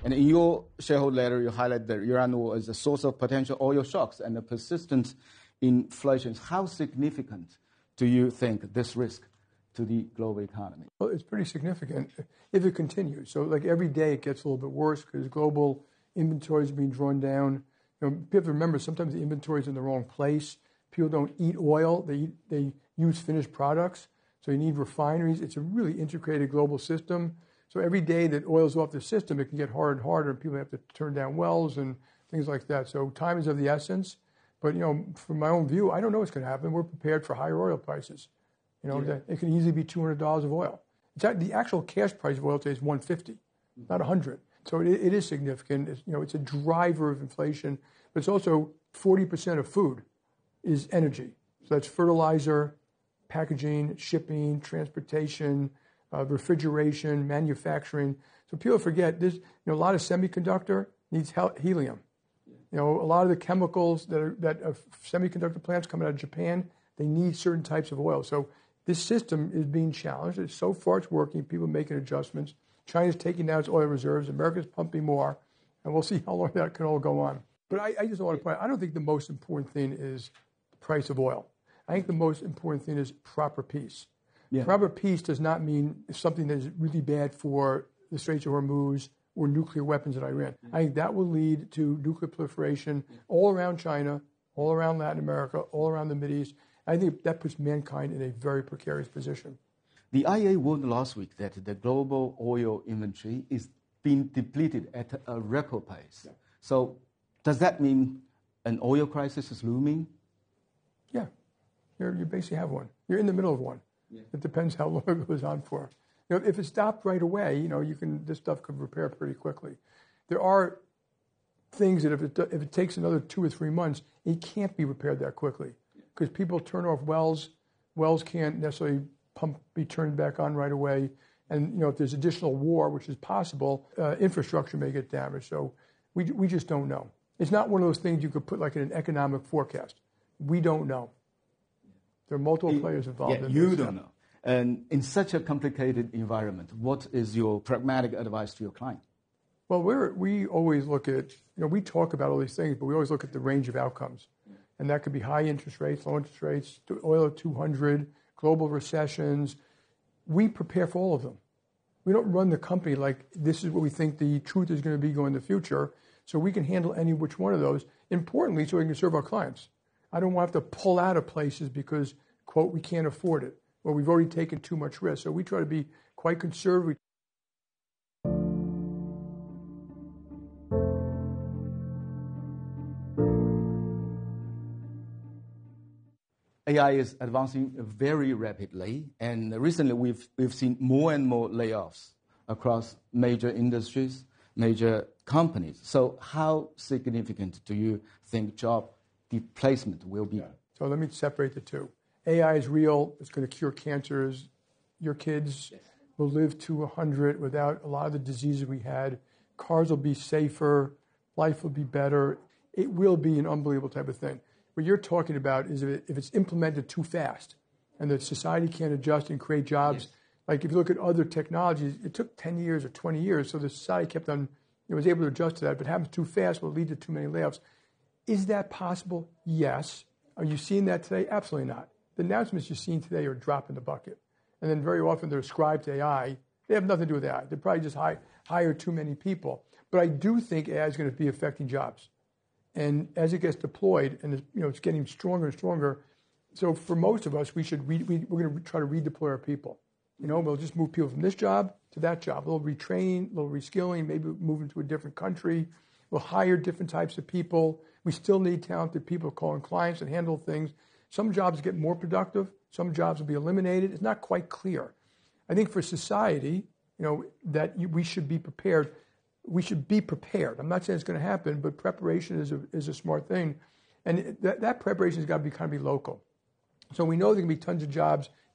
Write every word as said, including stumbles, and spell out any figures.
And in your shareholder letter, you highlight that Iran war is a source of potential oil shocks and the persistent inflation. How significant do you think this risk to the global economy? Well, it's pretty significant if it continues. So, like every day, it gets a little bit worse because global inventories are being drawn down. You know, people have to remember sometimes the inventory is in the wrong place. People don't eat oil; they eat, they use finished products. So you need refineries. It's a really integrated global system. So every day that oil's off the system, it can get harder and harder, and people have to turn down wells and things like that. So time is of the essence. But you know, from my own view, I don't know what's going to happen. We're prepared for higher oil prices. You know, yeah. It can easily be two hundred dollars of oil. It's at, the actual cash price of oil today is one hundred fifty dollars, not one hundred. So it, it is significant. It's, you know, it's a driver of inflation, but it's also forty percent of food is energy. So that's fertilizer, packaging, shipping, transportation, uh, refrigeration, manufacturing. So people forget this. You know, a lot of semiconductor needs hel- helium. You know, a lot of the chemicals that are, that are semiconductor plants coming out of Japan, they need certain types of oil. So this system is being challenged. It's, so far, it's working. People are making adjustments. China's taking down its oil reserves. America's pumping more, and we'll see how long that can all go on. But I, I just want to point out, I don't think the most important thing is the price of oil. I think the most important thing is proper peace. Yeah. Proper peace does not mean something that is really bad for the Straits of Hormuz or nuclear weapons in Iran. Yeah. I think that will lead to nuclear proliferation yeah. all around China, all around Latin America, all around the Mideast. I think that puts mankind in a very precarious position. The I E A warned last week that the global oil inventory is being depleted at a record pace. Yeah. So does that mean an oil crisis is looming? Yeah, You're, you basically have one. You're in the middle of one. Yeah. It depends how long it goes on for. You know, if it stopped right away, you know, you can. This stuff could repair pretty quickly. There are things that if it if it takes another two or three months, it can't be repaired that quickly because people turn off wells. Wells can't necessarily pump be turned back on right away. And you know, if there's additional war, which is possible, uh, infrastructure may get damaged. So we we just don't know. It's not one of those things you could put like in an economic forecast. We don't know. There are multiple it, players involved yeah, in you this. You don't know. And in such a complicated environment, what is your pragmatic advice to your client? Well, we're, we always look at, you know, we talk about all these things, but we always look at the range of outcomes. Yeah. And that could be high interest rates, low interest rates, oil at two hundred, global recessions. We prepare for all of them. We don't run the company like this is what we think the truth is going to be going in the future. So we can handle any which one of those. Importantly, so we can serve our clients. I don't want to have to pull out of places because, quote, we can't afford it. Well, we've already taken too much risk. So we try to be quite conservative. A I is advancing very rapidly, and recently we've we've seen more and more layoffs across major industries, major companies. So how significant do you think job displacement will be? Yeah. So let me separate the two. A I is real. It's going to cure cancers. Your kids yes. will live to one hundred without a lot of the diseases we had. Cars will be safer. Life will be better. It will be an unbelievable type of thing. What you're talking about is if, it, if it's implemented too fast and the society can't adjust and create jobs. Yes. Like if you look at other technologies, it took ten years or twenty years, so the society kept on, it was able to adjust to that. If it happens too fast, will lead to too many layoffs. Is that possible? Yes. Are you seeing that today? Absolutely not. The announcements you're seeing today are a drop in the bucket. And then very often they're ascribed to A I. They have nothing to do with A I. They probably just hire, hire too many people. But I do think A I is going to be affecting jobs. And as it gets deployed, and you know, it's getting stronger and stronger, so for most of us, we should re, we, we're going to try to redeploy our people. You know, we'll just move people from this job to that job. A little retraining, a little reskilling, maybe move into a different country. We'll hire different types of people. We still need talented people calling clients and handle things. Some jobs get more productive. Some jobs will be eliminated. It's not quite clear. I think for society, you know, that we should be prepared. We should be prepared. I'm not saying it's going to happen, but preparation is a, is a smart thing. And that, that preparation has got to be kind of be local. So we know there can be tons of jobs